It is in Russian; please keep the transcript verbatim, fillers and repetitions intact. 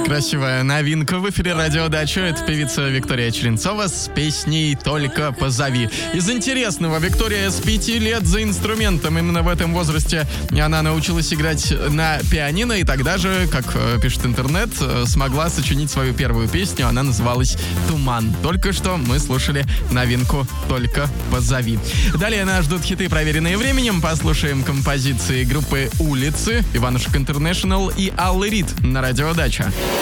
Красивая новинка в эфире «Радиодача». Это певица Виктория Черенцова с песней «Только позови». Из интересного, Виктория с пяти лет за инструментом. Именно в этом возрасте она научилась играть на пианино. И тогда же, как пишет интернет, смогла сочинить свою первую песню. Она называлась «Туман». Только что мы слушали новинку «Только позови». Далее нас ждут хиты, проверенные временем. Послушаем композиции группы «Улицы», Иванушек Интернешнл и Аллы Рид на «Радиодача».